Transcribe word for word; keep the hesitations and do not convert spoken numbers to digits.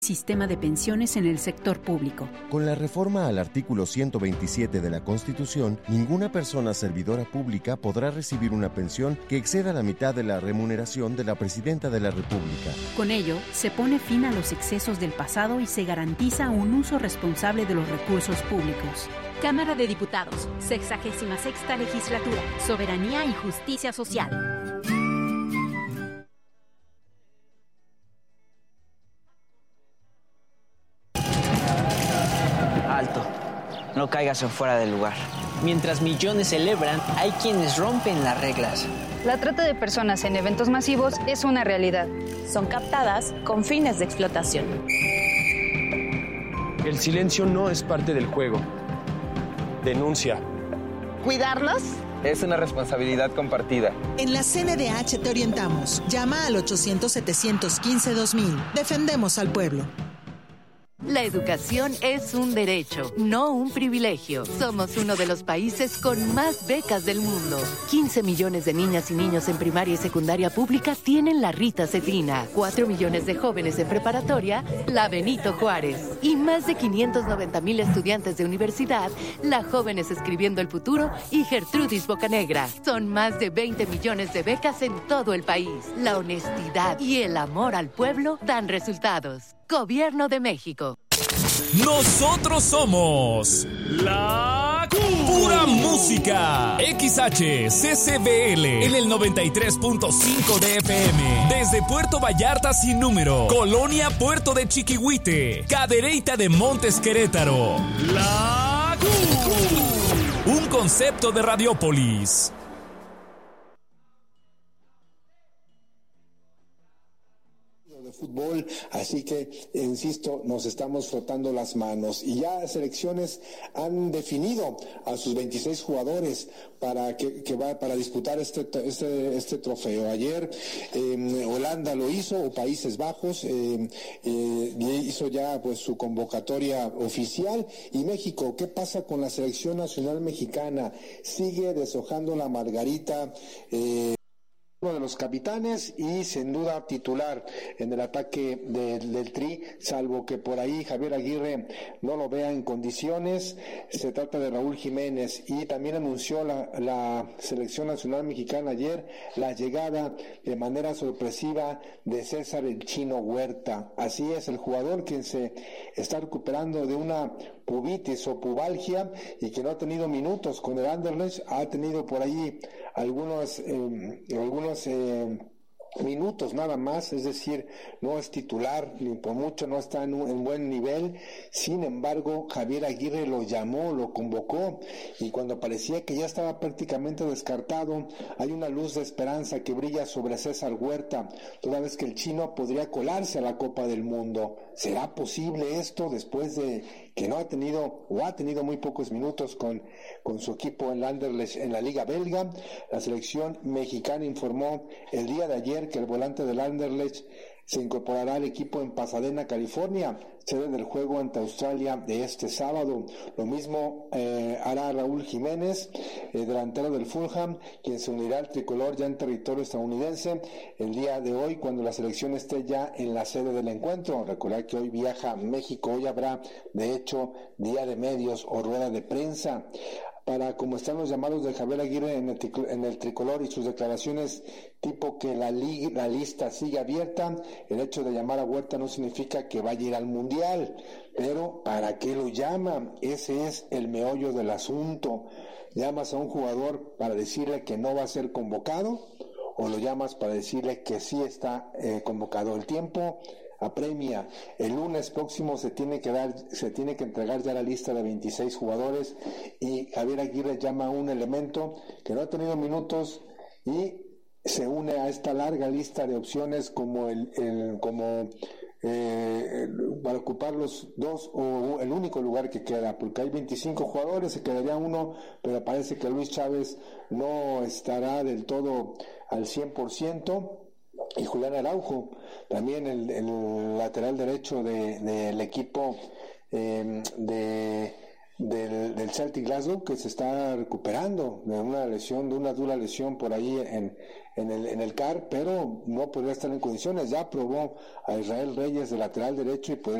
Sistema de pensiones en el sector público. Con la reforma al artículo ciento veintisiete de la Constitución, ninguna persona servidora pública podrá recibir una pensión que exceda la mitad de la remuneración de la Presidenta de la República. Con ello, se pone fin a los excesos del pasado y se garantiza un uso responsable de los recursos públicos. Cámara de Diputados, sexagésima sexta legislatura, Soberanía y Justicia Social. Alto, no caigas en fuera del lugar. Mientras millones celebran, hay quienes rompen las reglas. La trata de personas en eventos masivos es una realidad. Son captadas con fines de explotación. El silencio no es parte del juego. Denuncia. ¿Cuidarlos? Es una responsabilidad compartida. En la C N D H te orientamos. Llama al ochocientos, setecientos quince, dos mil. Defendemos al pueblo. La educación es un derecho, no un privilegio. Somos uno de los países con más becas del mundo. quince millones de niñas y niños en primaria y secundaria pública tienen la Rita Cefina. cuatro millones de jóvenes en preparatoria, la Benito Juárez. Y más de quinientos noventa mil estudiantes de universidad, la Jóvenes Escribiendo el Futuro y Gertrudis Bocanegra. Son más de veinte millones de becas en todo el país. La honestidad y el amor al pueblo dan resultados. Gobierno de México. Nosotros somos la Pura Música. X H C C B L en el noventa y tres punto cinco de F M. Desde Puerto Vallarta sin número. Colonia Puerto de Chiquihuite. Cadereyta de Montes Querétaro. La Un concepto de Radiópolis. Fútbol, así que, insisto, nos estamos frotando las manos y ya las selecciones han definido a sus veintiséis jugadores para que, que va para disputar este este este trofeo. Ayer eh, Holanda lo hizo, o Países Bajos eh, eh, hizo ya pues su convocatoria oficial. Y México, ¿qué pasa con la selección nacional mexicana? Sigue deshojando la margarita. eh, Uno de los capitanes y sin duda titular en el ataque de, del Tri, salvo que por ahí Javier Aguirre no lo vea en condiciones. Se trata de Raúl Jiménez, y también anunció la, la selección nacional mexicana ayer la llegada de manera sorpresiva de César el Chino Huerta. Así es, el jugador quien se está recuperando de una pubitis o pubalgia y que no ha tenido minutos con el Anderlecht, ha tenido por ahí algunos eh, algunos eh, minutos nada más, es decir, no es titular, ni por mucho no está en, un, en buen nivel. Sin embargo, Javier Aguirre lo llamó, lo convocó, y cuando parecía que ya estaba prácticamente descartado, hay una luz de esperanza que brilla sobre César Huerta, toda vez que el chino podría colarse a la Copa del Mundo. ¿Será posible esto después de que no ha tenido o ha tenido muy pocos minutos con, con su equipo en Anderlecht en la Liga Belga? La selección mexicana informó el día de ayer que el volante del Anderlecht se incorporará al equipo en Pasadena, California, sede del juego ante Australia de este sábado. Lo mismo eh, hará Raúl Jiménez, eh, delantero del Fulham, quien se unirá al tricolor ya en territorio estadounidense el día de hoy, cuando la selección esté ya en la sede del encuentro. Recordad que hoy viaja a México, hoy habrá de hecho día de medios o rueda de prensa. Para como están los llamados de Javier Aguirre en el, en el tricolor y sus declaraciones tipo que la, li, la lista sigue abierta, el hecho de llamar a Huerta no significa que vaya a ir al Mundial, pero ¿para qué lo llama? Ese es el meollo del asunto. ¿Llamas a un jugador para decirle que no va a ser convocado, o lo llamas para decirle que sí está eh, convocado? El tiempo apremia. El lunes próximo se tiene que dar, se tiene que entregar ya la lista de veintiséis jugadores, y Javier Aguirre llama a un elemento que no ha tenido minutos y se une a esta larga lista de opciones como el, el como eh, para ocupar los dos o el único lugar que queda, porque hay veinticinco jugadores, se quedaría uno, pero parece que Luis Chávez no estará del todo al cien por ciento. Y Julián Araujo, también el, el lateral derecho del de, de equipo eh, de, del, del Celtic Glasgow, que se está recuperando de una lesión, de una dura lesión por ahí en, en el, en el C A R, pero no podría estar en condiciones. Ya probó a Israel Reyes de lateral derecho y podría